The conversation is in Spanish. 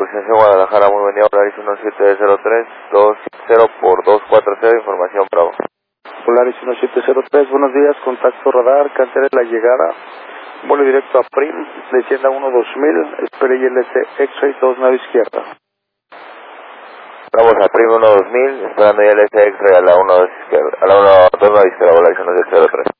Aproximación Guadalajara, muy buen día, Polaris 1703, 20 por 240, información Bravo. Polaris 1703, buenos días, contacto radar, cancele la llegada, vuelo directo a Prim, descienda 1-2000, espere ILS X-Ray 29 izquierda. Vamos a Prim 1-2000, esperando ILS X-Ray a la 1-2 izquierda, a la 1-2 izquierda, Polaris 1703.